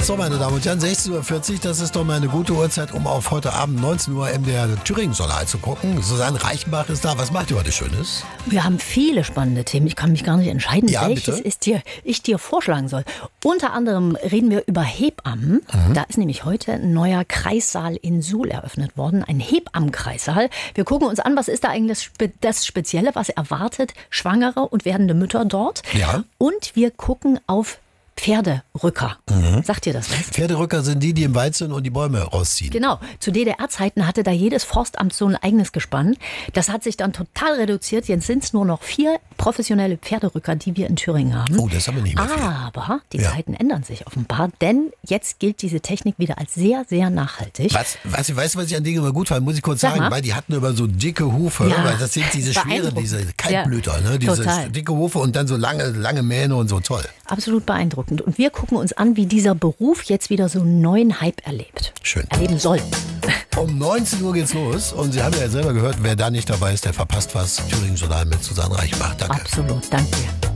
So, meine Damen und Herren, 16:40 Uhr, das ist doch mal eine gute Uhrzeit, um auf heute Abend 19 Uhr MDR Thüringen-Solar zu gucken. Susanne Reichenbach ist da. Was macht ihr heute Schönes? Wir haben viele spannende Themen. Ich kann mich gar nicht entscheiden, Ja, welches bitte? ich dir vorschlagen soll. Unter anderem reden wir über Hebammen. Da ist nämlich heute ein neuer Kreissaal in Suhl eröffnet worden. Ein Hebammenkreissaal. Wir gucken uns an, was ist da eigentlich das Spezielle, was erwartet schwangere und werdende Mütter dort. Ja. Und wir gucken auf Pferderücker. Sagt dir das was? Pferderücker sind die im Wald sind und die Bäume rausziehen. Genau. Zu DDR-Zeiten hatte da jedes Forstamt so ein eigenes Gespann. Das hat sich dann total reduziert. Jetzt sind es nur noch 4 professionelle Pferderücker, die wir in Thüringen haben. Oh, das haben wir nicht mehr viel. Aber die Zeiten ändern sich offenbar, denn jetzt gilt diese Technik wieder als sehr, sehr nachhaltig. Weißt du, was ich an denen immer gut fand? Muss ich kurz Sag sagen, mal. weil die hatten immer so dicke Hufe. Ja, Weil das sind diese schwere, beeindruckend. diese Kaltblüter, Ja, ne? Diese total. dicke Hufe und dann so lange Mähne und so. Toll. Absolut beeindruckend. Und wir gucken uns an, wie dieser Beruf jetzt wieder so einen neuen Hype Schön. erleben soll. Um 19 Uhr geht's los und Sie haben ja selber gehört, wer da nicht dabei ist, der verpasst was. Thüringen Solar mit Susanne Reichenbach. Danke. Absolut. Danke dir.